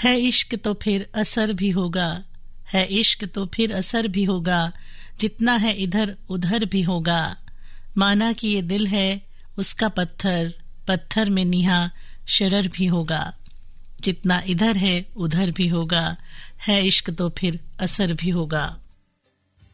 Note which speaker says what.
Speaker 1: है इश्क तो फिर असर भी होगा, है इश्क तो फिर असर भी होगा, जितना है इधर उधर भी होगा। माना कि ये दिल है उसका पत्थर, पत्थर में निहा शरर भी होगा, जितना इधर है उधर भी होगा, है इश्क तो फिर असर भी होगा।